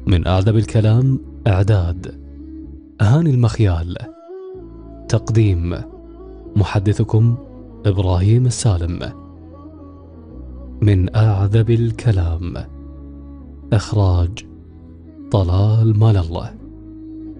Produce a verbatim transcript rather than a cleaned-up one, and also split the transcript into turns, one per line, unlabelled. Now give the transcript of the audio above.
من أعذب الكلام إعداد هاني المخيال. تقديم محدثكم إبراهيم السالم. من أعذب الكلام، إخراج طلال مال الله.